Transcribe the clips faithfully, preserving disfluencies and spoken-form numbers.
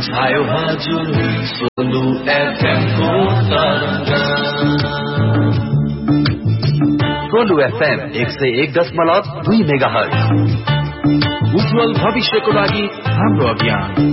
छायो हजुर सोलु एफएम को तरंग। सोलु एफएम एक सय एक दशमलव दुई मेगा हर्ज। उज्जवल भविष्यको लागि हाम्रो अभियान।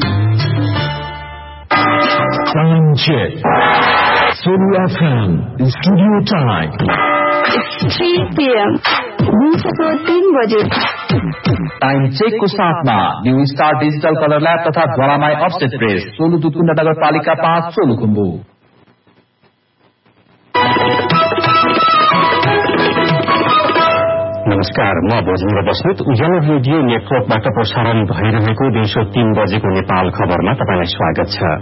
Time check. Solu F M studio time. It's three p m दिउँसोको तीन बजे। टाइम चेक को साथमा new star digital colour lab तथा ज्वालामाई अफसेट प्रेस, सोलु दुधकुण्ड नगरपालिका पाँच, सोलुखुम्बु। नमस्कार, म भोजेन्द्र बस्नेत। उज्यालो रेडियो नेटवर्कबाट प्रसारण भइरहेको दिउँसो तीन बजेको नेपाल खबरमा तपाईलाई स्वागत छ।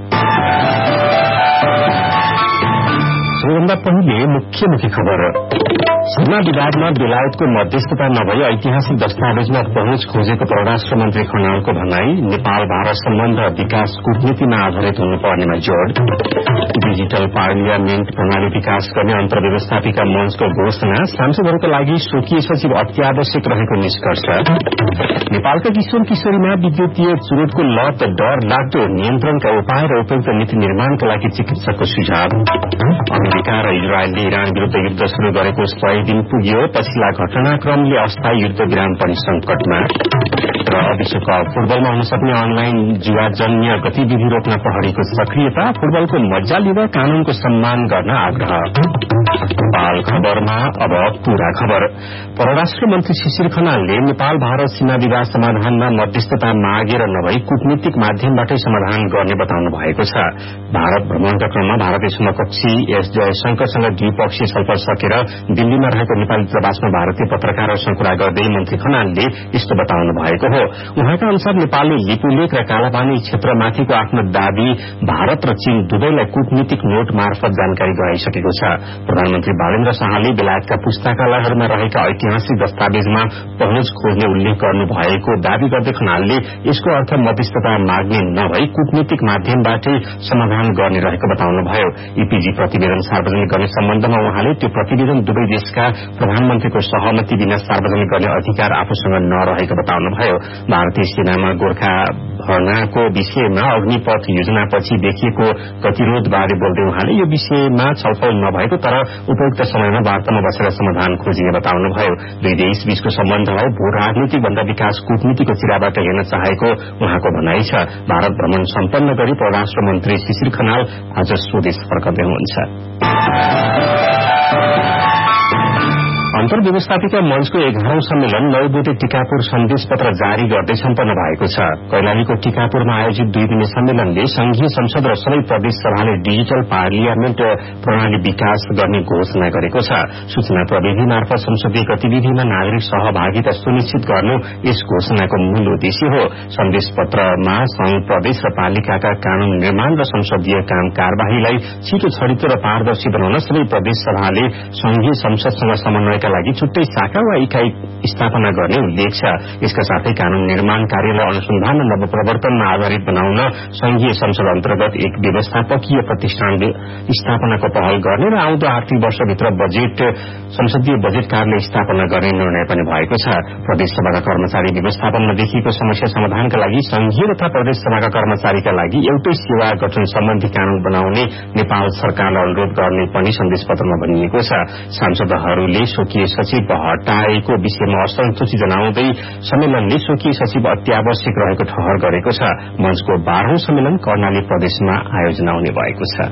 सबैभन्दा पहिले मुख्य मुख्य खबर। सीमा विवादमा बेलायतको मध्यस्थता नभई ऐतिहासिक दस्तावेजमा पहुँच खोजेको परराष्ट्र मन्त्री खनालको भनाई। नेपाल भारत सम्बन्ध विकास कूटनीतिमा आधारित हुनुपर्नेमा जोड़। डिजिटल पार्लियामेन्ट प्रणाली विकास गर्ने अन्तर्व्यवस्थापिका मञ्चको घोषणा। सांसदहरूका लागि स्वकीय सचिव अत्यावश्यक रहेको निष्कर्ष। नेपालका किशोर किशोरीमा विद्युतीय चुरोटको लत डर लाग्दो, नियन्त्रणका उपाय र उपयुक्त नीति निर्माणका लागि चिकित्सकको सुझाव। अमेरिका र इजरायलले इरान विरूद्ध युद्ध शुरू गरेको सय दिन पुग्यो। पछिल्ला घटनाक्रमले अस्थायी युद्ध विराम पनि संकटमा। र विश्वकप फुटबलमा हुन सक्ने अनलाइन जुवाजन्य गतिविधि रोक्न प्रहरीको सक्रियता। फुटबलको मजा लिन कानूनको सम्मान गर्न आग्रह। नेपाल खबरमा अब पूरा खबर। परराष्ट्र मन्त्री शिशिर खनालले नेपाल भारत सीमा विवाद समाधानमा मध्यस्थता मागेर नभई कूटनीतिक माध्यमबाटै समाधान गर्ने बताउनु भएको छ। भारत भ्रमणका क्रममा भारतीय समकक्षी एस जयशंकरसँग द्विपक्षीय छलफल सकेर दिल्लीमा रहेको नेपाली दूतावासमा भारतीय पत्रकारहरूसँग कुरा गर्दै मन्त्री खनालले यस्तो बताउनु भएको हो। उहाँका अनुसार नेपालले लिपुलेख र कालापानी क्षेत्रमाथिको आफ्नो दावी भारत र चीन दुवैलाई कूटनीतिक नोट मार्फत जानकारी गराइसकेको छ। प्रधानमन्त्री बालेन्द्र शाहले बेलायतका पुस्तकालयहरूमा रहेका ऐतिहासिक दस्तावेजमा पहुँच खोज्ने उल्लेख गर्नु भएको दावी गर्दै खनालले यसको अर्थ मध्यस्थता माग्ने नभई कूटनीतिक माध्यमबाटै समाधान गर्ने रहेको बताउनुभयो। ईपीजी प्रतिवेदन सार्वजनिक गर्ने सम्बन्धमा उहाँले त्यो प्रतिवेदन दुवै देशका प्रधानमन्त्रीको सहमति बिना सार्वजनिक गर्ने अधिकार आफूसँग नरहेको बताउनुभयो। भारतीय सेनामा गोर्खा भर्नाको विषयमा अग्निपथ योजनापछि देखिएको गतिरोध बारे बोल्दै उहाँले यो विषयमा छलफल नभएको तर उपयुक्त समयमा वार्तामा बसेर समाधान खोजिने बताउनुभयो। दुई देश बीचको सम्बन्धलाई भू राजनीतिक भन्दा विकास कूटनीतिको चिराबाट हेर्न चाहेको उहाँको भनाई छ। भारत भ्रमण सम्पन्न गरी परराष्ट्र मन्त्री शिशिर खनाल आज स्वदेश फर्कदै हुनुहुन्छ। अन्तर्व्यवस्थापिका मञ्चको एघारौं सम्मेलन नौ बुटे टीकापुर सन्देश पत्र जारी गर्दै सम्पन्न भएको छ। कैलालीको टीकापुरमा आयोजित दुई दिने सम्मेलनले संघीय संसद र सबै प्रदेश सभाले डिजिटल पार्लियामेन्ट प्रणाली विकास गर्ने घोषणा गरेको छ। सूचना प्रविधि मार्फत संसदीय गतिविधिमा नागरिक सहभागिता सुनिश्चित गर्नु यस घोषणाको मूल उद्देश्य हो। सन्देश पत्रमा संघ, प्रदेश र पालिकाका कानून निर्माण र संसदीय काम कार्यवाहीलाई छिटो, छरितो र पारदर्शी बनाउन सबै प्रदेश सभाले संघीय संसदसँग समन्वयका लागि छुट्टै शाखा वा इकाई स्थापना गर्ने उल्लेख छ। यसका साथै कानून निर्माण कार्यलाई अनुसन्धान र नवप्रवर्तनमा आधारित बनाउन संघीय संसद अन्तर्गत एक व्यवस्थापकीय प्रतिष्ठान स्थापनाको पहल गर्ने र आउँदो आर्थिक वर्षभित्र बजेट संसदीय बजेट कार्यालय स्थापना गर्ने निर्णय पनि भएको छ। प्रदेश सभाका कर्मचारी व्यवस्थापनमा देखिएको समस्या समाधानका लागि संघीय तथा प्रदेश सभाका कर्मचारीका लागि एउटै सेवा गठन सम्बन्धी कानून बनाउने नेपाल सरकारलाई अनुरोध गर्ने पनि सन्देश पत्रमा भनिएको छ। सांसदहरूले स्वकीय सचिव हटाएको विषयमा असन्तुष्टि जनाउँदै सम्मेलनले स्वकीय सचिव अत्यावश्यक रहेको ठहर गरेको छ। मञ्चको बाह्रौं सम्मेलन कर्णाली प्रदेशमा आयोजना हुने भएको छ।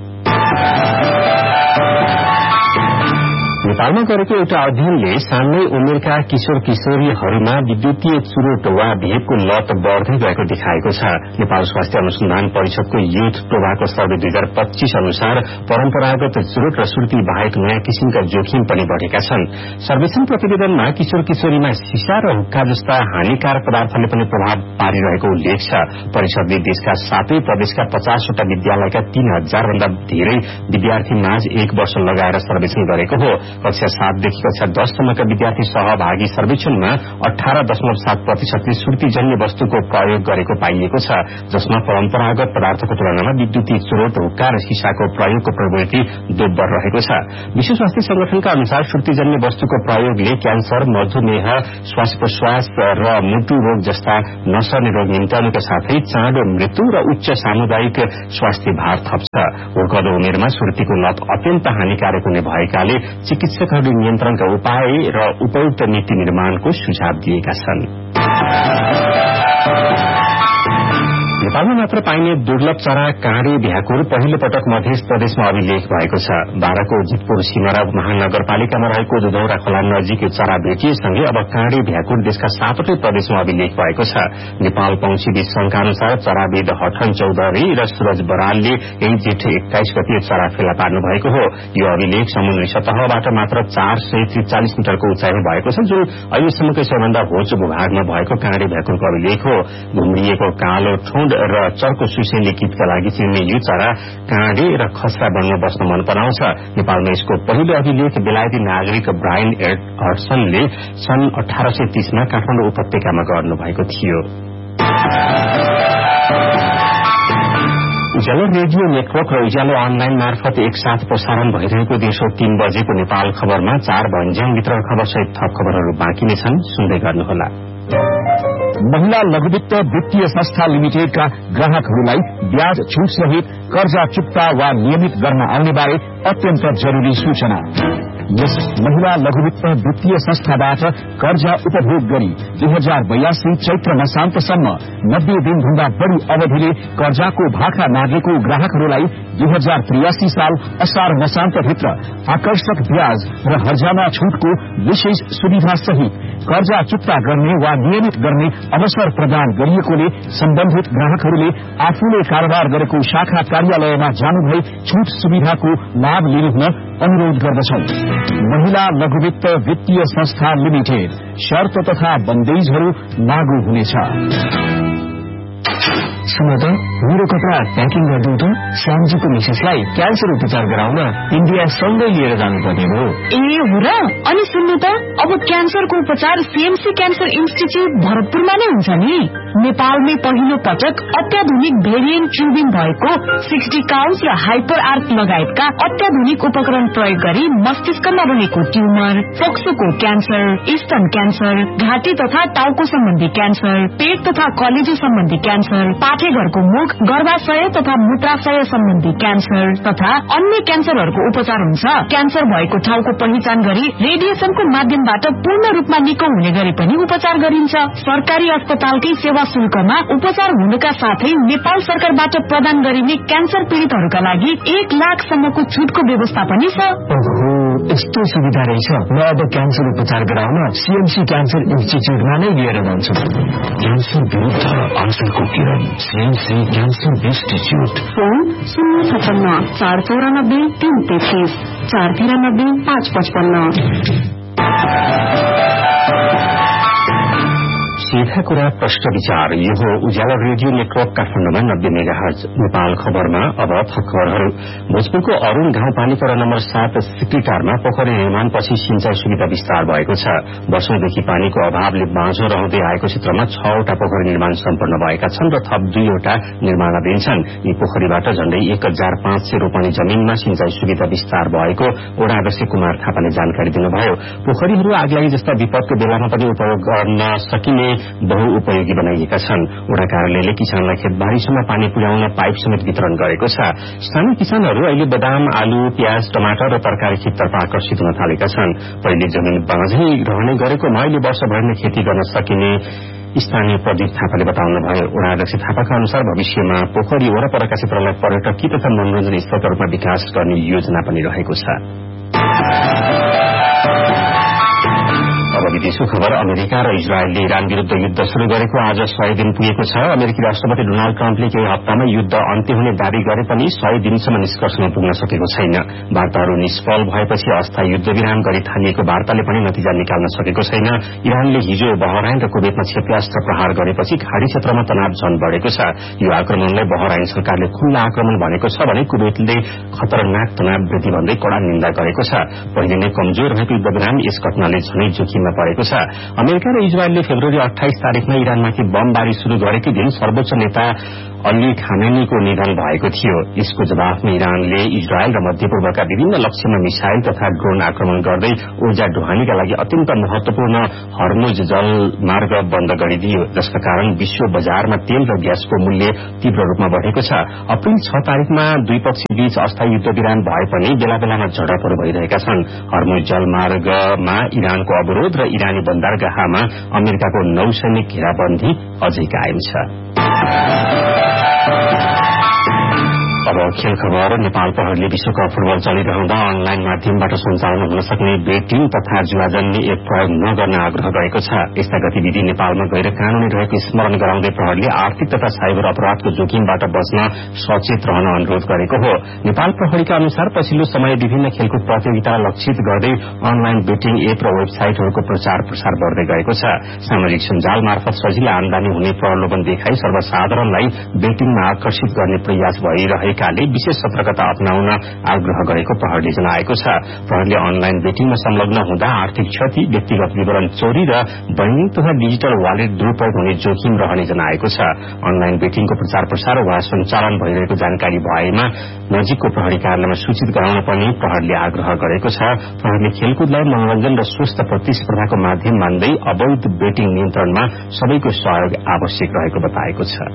नेपालमा गरेको एउटा अध्ययनले सानै उमेरका किशोर किशोरीहरूमा विद्युतीय चुरोट वा भेपको लत बढ़दै गएको देखाएको छ। नेपाल स्वास्थ्य अनुसन्धान परिषदको युथ टोबाको सर्वे दुई हजार पच्चीस अनुसार परम्परागत चुरोट र सुर्ती बाहेक नयाँ किसिमका जोखिम पनि बढ़ेका छन्। सर्वेक्षण प्रतिवेदनमा किशोर किशोरीमा सिसा र हुक्का जस्ता हानिकारक पदार्थले पनि प्रभाव पारिरहेको उल्लेख छ। परिषदले देशका सातै प्रदेशका पचासवटा विद्यालयका तीन हजार भन्दा धेरै विद्यार्थी माझ एक वर्ष लगाएर सर्वेक्षण गरेको हो। कक्षा सातदेखि कक्षा दससम्मका विद्यार्थी सहभागी सर्वेक्षणमा अठार दशमलव सात प्रतिशतले सुर्तीजन्य वस्तुको प्रयोग गरेको पाइएको छ, जसमा परम्परागत पदार्थको तुलनामा विद्युतीय चुरोट, हुक्का र सिसाको प्रयोगको प्रवृत्ति दोब्बर रहेको छ। विश्व स्वास्थ्य संगठनका अनुसार सुर्तीजन्य वस्तुको प्रयोगले क्यान्सर, मधुमेह, श्वास प्रश्वास र मुटु रोग जस्ता नसर्ने रोग निम्त्याउनुका साथै चाँडो मृत्यु र उच्च सामुदायिक स्वास्थ्य भार थप्छ। हुर्कदो उमेरमा सुर्तीको लत अत्यन्त हानिकारक हुने भएकाले चिकित्सकहरूले नियन्त्रणका उपाय र उपयुक्त नीति निर्माणको सुझाव दिएका छन्। नेपालमा मात्र पाइने दुर्लभ चरा काँडे भ्याकुर पहिलो पटक मध्य प्रदेशमा अभिलेख भएको छ। बाह्रको जितपुर सिमरा महानगरपालिकामा रहेको दुधौरा खोला नजिक यो चरा भेटिएसँगै अब काँडे भ्याकुर देशका सातवटै प्रदेशमा अभिलेख भएको छ। नेपाल पंक्षीविद संघका अनुसार चराविद हठन चौधरी र सूरज बरालले यही जेठ एक्काइस गते चरा फेला पार्नु भएको हो। यो अभिलेख समुद्री सतहबाट मात्र चार सय त्रिचालिस मिटरको उचाइमा भएको छ, जुन अहिलेसम्मकै सबैभन्दा होचो भूभागमा भएको काँडे भ्याकुरको अभिलेख हो। घुम्रिएको कालो ठुण्ड र चर्को सुसेली गीतका लागि चिनिने यो चरा काँडे र खसरा वनमा बस्न मन पराउँछ। नेपालमा यसको पहिलो अभिलेख बेलायती नागरिक ब्रायन हडसनले सन् अठार सय तीसमा काठमाडौँ उपत्यकामा गर्नुभएको थियो। उज्यालो रेडियो नेटवर्क र उज्यालो अनलाइन मार्फत एकसाथ प्रसारण भइरहेको दिउँसो तीन बजेको नेपाल खबरमा चार भन्ज्याङ वितरण खबर सहित थप खबरहरू बाँकी नै छन्, सुन्दै गर्नुहोला। महिला लघुवित्त वित्तीय संस्था लिमिटेडका ग्राहकहरूलाई ब्याज छूट सहित कर्जा चुक्ता वा नियमित गर्न आउने बारे अत्यन्त जरूरी सूचना। यस महिला लघुवित्त वित्तीय संस्थाबाट कर्जा उपभोग गरी दुई हजार बयासी चैत्र मसान्तसम्म नब्बे दिनभन्दा बढ़ी अवधिले कर्जाको भाखा मागेको ग्राहकहरूलाई दुई हजार त्रियासी साल असार मसान्तभित्र आकर्षक ब्याज र हर्जाना छूटको विशेष सुविधा सहित कर्जा चुक्ता गर्ने वा नियमित गर्ने अवसर प्रदान गरिएकोले सम्बन्धित ग्राहकहरूले आफूले कारोबार गरेको शाखा कार्यालयमा जानुभई छूट सुविधाको लाभ लिनु हुन अनुरोध गर्दछौ। महिला लघुवित्त वित्तीय संस्था लिमिटेड, शर्त तथा बन्देजहरू लागू हुनेछ। सुन त, मेरो कपडा प्याकिङ गरिदिउँ त। श्यामजीको मिसेसलाई क्यान्सर उपचार गराउन इन्डिया सँगै लिएर जानुपर्ने हो। ए हो र? अनि सुन्नु त, अब क्यान्सरको उपचार सीएमसी क्यान्सर इन्स्टिच्युट भरतपुरमा नै हुन्छ नि। नेपालमै पहिलो पटक अत्याधुनिक भेरिएन्ट ट्युबिङ भएको सिक्सटी काउन्स र हाइपर आर्क लगायतका अत्याधुनिक उपकरण प्रयोग गरी मस्तिष्कमा रहेको ट्युमर, फोक्सोको क्यान्सर, स्तन क्यान्सर, घाँटी तथा टाउको सम्बन्धी क्यान्सर, पेट तथा कलेजो सम्बन्धी क्यान्सर, पाठेघरको मुख, गर्भाशय तथा मूत्राशय सम्बन्धी क्यान्सर तथा अन्य क्यान्सरहरूको उपचार हुन्छ। क्यान्सर भएको ठाउँको पहिचान गरी रेडिएसनको माध्यमबाट पूर्ण रूपमा निको हुने गरी पनि उपचार गरिन्छ। सरकारी अस्पतालकै सेवा शुल्कमा उपचार हुनुका साथै नेपाल सरकारबाट प्रदान गरिने क्यान्सर पीड़ितहरूका लागि एक लाखसम्मको छुटको व्यवस्था पनि छ। ओहो, यस्तो सुविधा रहेछ। म अब क्यान्सर उपचार गराउन सीएमसी क्यान्सर इन्स्टिच्युटमा नै लिएर जान्छु। क्यान्सर विरुद्ध आजको किरण, सीएमसी क्यान्सर इन्स्टिच्युट। फोन शून्य छपन्न चार चौरानब्बे तीन तेत्तीस चार तिरानब्बे पाँच पचपन्न। सीधा कुरा प्रश्न विचार। यो हो उज्यालो रेडियो नेटवर्क काठमाडौँमा नब्बे मेगा हर्ज। नेपाल खबरमा अब थप खबरहरू। भोजपुरको अरूण गाउँपालिका र नम्बर सात सिक्रिटारमा पोखरी निर्माणपछि सिंचाई सुविधा विस्तार भएको छ। वर्षौंदेखि पानीको अभावले बाँझो रहँदै आएको क्षेत्रमा छवटा पोखरी निर्माण सम्पन्न भएका छन् र थप दुईवटा निर्माणाधीन छन्। यी पोखरीबाट झण्डै एक हजार पाँच सय रोपनी जमीनमा सिंचाई सुविधा विस्तार भएको वडा अध्यक्ष कुमार थापाले जानकारी दिनुभयो। पोखरीहरू आगलागी जस्ता विपदको बेलामा पनि उपयोग गर्न सकिने बहुउपयोगी बनाइएका छन्। वडा कार्यालयले किसानलाई खेतबारीसम्म पानी पुर्याउन पाइप समेत वितरण गरेको छ। स्थानीय किसानहरू अहिले बदाम, आलु, प्याज, टमाटर र तरकारी खेततर्फ आकर्षित हुन थालेका छन्। पहिले जमिन बाँझै रहने गरेकोमा अहिले वर्षभर नै खेती गर्न सकिने स्थानीय प्रदीप थापाले बताउनुभयो। वडा अध्यक्ष थापाका अनुसार भविष्यमा पोखरी वरपरका क्षेत्रलाई पर्यटकीय तथा मनोरञ्जन स्थलका रूपमा विकास गर्ने योजना पनि रहेको छ। अब तेस्रो खबर अमेरिका र इजरायलले इरान विरूद्ध युद्ध शुरू गरेको आज सय दिन पुगेको छ। अमेरिकी राष्ट्रपति डोनाल्ड ट्रम्पले केही हप्तामा युद्ध अन्त्य हुने दावी गरे पनि सय दिनसम्म निष्कर्षमा पुग्न सकेको छैन। वार्ताहरू निष्फल भएपछि अस्थायी युद्ध विराम गरी थालिएको वार्ताले पनि नतिजा निकाल्न सकेको छैन। इरानले हिजो बहराइन र कुवेतमा क्षेप्यास्त्र प्रहार गरेपछि खाड़ी क्षेत्रमा तनाव झन बढ़ेको छ। यो आक्रमणलाई बहराइन सरकारले खुल्ला आक्रमण भनेको छ भने कुवेतले खतरनाक तनाव वृद्धि भन्दै कड़ा निन्दा गरेको छ। पहिले नै कमजोर भएको युद्ध विराम यस घटनाले झनै जोखिममा परेको छ। अमेरिका र इजरायलले फेब्रुअरी अठाइस तारिकमा इरानमाथि बमबारी शुरू गरेकै दिन सर्वोच्च नेता अली खामेनीको निधन भएको थियो। यसको जवाफमा इरानले इजरायल र मध्यपूर्वका विभिन्न लक्ष्यमा मिसाइल तथा ड्रोन आक्रमण गर्दै ऊर्जा ढुवानीका लागि अत्यन्त महत्वपूर्ण हर्मुज जलमार्ग बन्द गरिदियो, जसका कारण विश्व बजारमा तेल र ग्यासको मूल्य तीव्र रूपमा बढ़ेको छ। अप्रेल छ तारिकमा दुई पक्ष बीच अस्थायी युद्ध विराम भए पनि बेला बेलामा झडपहरू भइरहेका छन्। हर्मुज जलमार्गमा इरानको अवरोध र इरानी बन्दरगाहमा अमेरिकाको नौसैनिक घेराबन्दी अझै कायम छ। अब खेल खबर। नेपाल प्रहरीले विश्वकप फुटबल चलिरहँदा अनलाइन माध्यमबाट सञ्चालन हुन सक्ने बेटिङ तथा जुवाजन्य एप प्रयोग नगर्न आग्रह गरेको छ। यस्ता गतिविधि नेपालमा गैर कानूनी रहेको स्मरण गराउँदै प्रहरीले आर्थिक तथा साइबर अपराधको जोखिमबाट बच्न सचेत रहन अनुरोध गरेको हो। नेपाल प्रहरीका अनुसार पछिल्लो समय विभिन्न खेलकुद प्रतियोगिता लक्षित गर्दै अनलाइन बेटिङ एप र वेबसाइटहरूको प्रचार प्रसार बढ़दै गएको छ। सामाजिक सञ्जाल मार्फत सजिलै आमदानी हुने प्रलोभन देखाई सर्वसाधारणलाई बेटिङमा आकर्षित गर्ने प्रयास भइरहेको विशेष सतर्कता अपनाउन आग्रह गरेको प्रहरीले जनाएको छ। प्रहरीले अनलाइन बेटिङमा संलग्न हुँदा आर्थिक क्षति, व्यक्तिगत विवरण चोरी र बैंकिङ तथा डिजिटल वालेट दुरूपयोग हुने जोखिम रहने जनाएको छ। अनलाइन बेटिङको प्रचार प्रसार वा सञ्चालन भइरहेको जानकारी भएमा नजिकको प्रहरी कार्यालयमा सूचित गराउन पनि प्रहरीले आग्रह गरेको छ। प्रहरीले खेलकुदलाई मनोरञ्जन र स्वस्थ प्रतिस्पर्धाको माध्यम मान्दै अवैध बेटिङ नियन्त्रणमा सबैको सहयोग आवश्यक रहेको बताएको छ।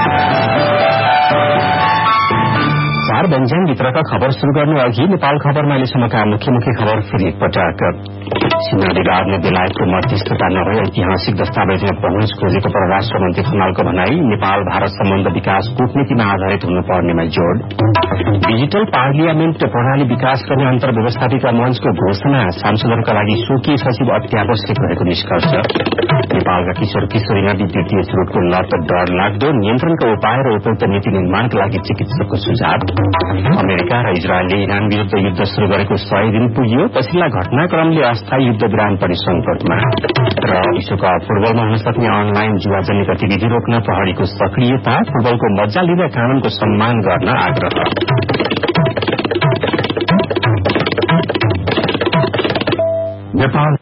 चार व्यञ्जन भित्रका खबर शुरू गर्नु अघि नेपाल खबरमा अहिलेसम्मका मुख्य मुख्य खबर फेरि एकपटक। सीमा विवादमा बेलायतको मध्यस्थता नभई ऐतिहासिक दस्तावेजमा पहुँच खोजेको परराष्ट्र मन्त्री खनालको भनाई। नेपाल भारत सम्बन्ध विकास कूटनीतिमा आधारित हुनुपर्नेमा जोड़। डिजिटल पार्लियामेन्ट प्रणाली विकास गर्ने अन्तर व्यवस्थापिका मञ्चको घोषणा सांसदहरूका लागि स्वकीय सचिव अत्यावश्यक रहेको निष्कर्ष। नेपालका किशोर किशोरीमा विद्युतीय चुरोटको लत डर लाग्दो, नियन्त्रणका उपाय र उपयुक्त नीति निर्माणका लागि चिकित्सकको सुझाव। अमेरिका र इजरायलले इरान विरूद्ध युद्ध शुरू गरेको सय दिन पुग्यो। पछिल्ला घटनाक्रमले अस्थायी युद्ध विराम पनि संकटमा। र विश्वकप फुटबलमा हुन सक्ने अनलाइन जुवाजन्य गतिविधि रोक्न प्रहरीको सक्रियता, फुटबलको मजा लिँदा कानूनको सम्मान गर्न आग्रह। नेपाल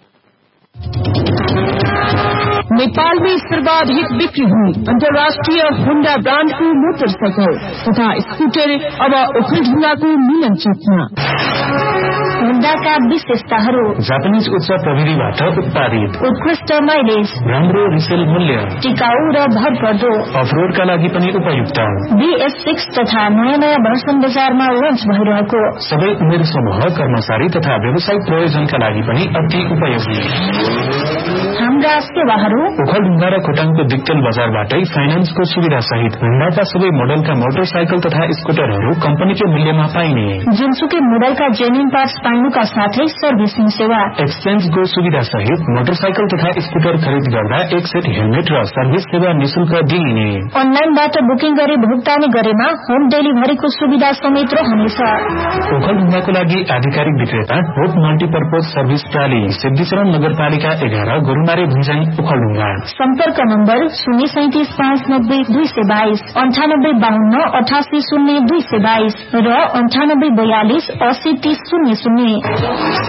नेपाल में सर्वाधिक बिक्री हुई अंतर्राष्ट्रीय होंडा ब्रांड को मोटरसाइकिल तथा स्कूटर अब ओखलढुंगा को मिलन चौकमा। होंडाका विशेषताहरू: जापानीज उच्च प्रविधिबाट उत्पादित, उत्कृष्ट माइलेज, राम्रो रिसेल मूल्य, टिकाऊ र भरपर्दो, अफरोडका लागि पनि उपयुक्त। बीएस सिक्स तथा नयाँ नयाँ भर्सन बजारमा लन्च भइरहेको। सबै उमेर समूह, कर्मचारी तथा व्यावसायिक प्रयोजनका लागि पनि अति उपयोगी। हाम्रा सेवाहरू: ओखलढुंगा र खोटाङको दिक्तेल बजारबाटै फाइनान्सको सुविधा सहित होंडाका सबै मोडलका मोटरसाइकल तथा स्कूटरहरू कम्पनीकै मूल्यमा पाइने। जुनसुकै मोडलका जेन्युन पार्ट्स पाइनुका साथै सर्भिसिङ सेवा, एक्सचेन्जको सुविधा सहित मोटरसाइकल तथा स्कूटर खरिद गर्दा एक सेट हेलमेट र सर्भिस सेवा निशुल्क दिइने। अनलाइनबाट बुकिङ गरी भुक्तानी गरेमा होम डेलिभरीको सुविधा समेत रहनेछ। ओखलढुंगाको लागि आधिकारिक विक्रेता होप मल्टीपर्पज सर्भिस प्राली, सिद्धिचरण नगरपालिका एघार, गोरुमारी भुइँचाइ, ओखलढुंगा। सम्पर्क नम्बर शून्य सैतिस पाँच नब्बे दुई सय बाइस, अन्ठानब्बे बाहन्न अठासी शून्य दुई सय बाइस र अन्ठानब्बे बयालिस अस्सी तीस शून्य शून्य।